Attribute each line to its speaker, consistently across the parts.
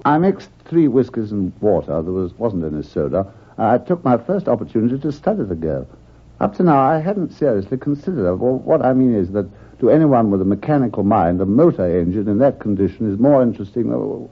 Speaker 1: I mixed 3 whiskies and water. There wasn't any soda. I took my first opportunity to study the girl. Up to now, I hadn't seriously considered her. Well, what I mean is that to anyone with a mechanical mind, a motor engine in that condition is more interesting.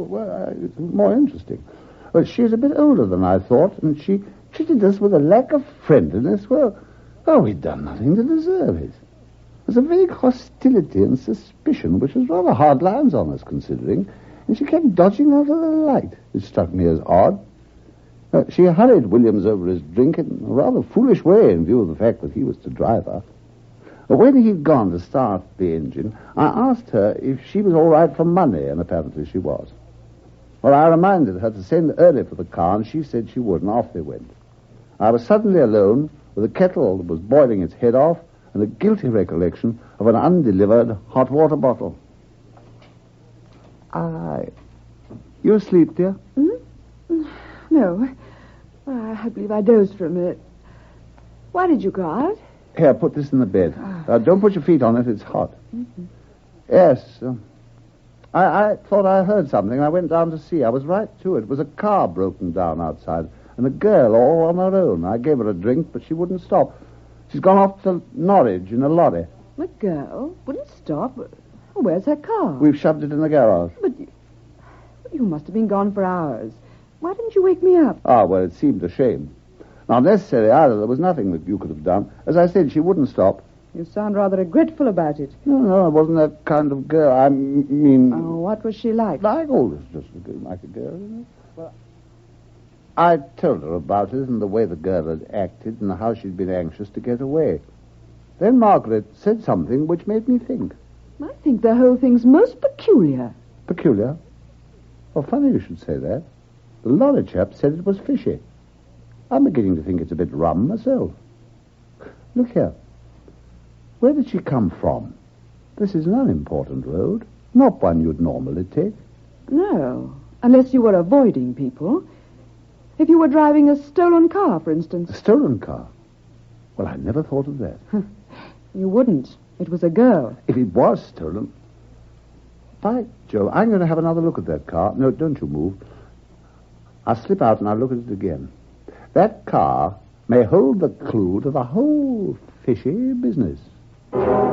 Speaker 1: But she's a bit older than I thought, and she treated us with a lack of friendliness. Well, we'd done nothing to deserve it. There's a vague hostility and suspicion, which was rather hard lines on us, considering, and she kept dodging out of the light. It struck me as odd. She hurried Williams over his drink in a rather foolish way in view of the fact that he was to drive her. When he'd gone to start the engine, I asked her if she was all right for money, and apparently she was. Well, I reminded her to send early for the car, and she said she would, and off they went. I was suddenly alone with a kettle that was boiling its head off and a guilty recollection of an undelivered hot water bottle. You asleep, dear?
Speaker 2: No. I believe I dozed for a minute. Why did you go out?
Speaker 1: Here, put this in the bed. Don't put your feet on it, it's hot.
Speaker 2: Mm-hmm.
Speaker 1: Yes. I thought I heard something. I went down to see. I was right to it. It was a car broken down outside, and a girl all on her own. I gave her a drink, but she wouldn't stop. She's gone off to Norwich in a lorry.
Speaker 2: The girl wouldn't stop? Where's her car?
Speaker 1: We've shoved it in the garage.
Speaker 2: But you must have been gone for hours. Why didn't you wake me up?
Speaker 1: Well, it seemed a shame. Not necessary either. There was nothing that you could have done. As I said, she wouldn't stop.
Speaker 2: You sound rather regretful about it.
Speaker 1: No, I wasn't that kind of girl. I mean...
Speaker 2: Oh, what was she like?
Speaker 1: Like always, just like a girl, isn't it? Well, I told her about it and the way the girl had acted and how she'd been anxious to get away. Then Margaret said something which made me think.
Speaker 2: I think the whole thing's most peculiar.
Speaker 1: Peculiar? Well, funny you should say that. The lorry chap said it was fishy. I'm beginning to think it's a bit rum myself. Look here. Where did she come from? This is an unimportant road, not one you'd normally take.
Speaker 2: No, unless you were avoiding people. If you were driving a stolen car, for instance.
Speaker 1: A stolen car? Well, I never thought of that.
Speaker 2: You wouldn't. It was a girl.
Speaker 1: If it was stolen... By Jove, I'm going to have another look at that car. No, don't you move. I'll slip out and I'll look at it again. That car may hold the clue to the whole fishy business.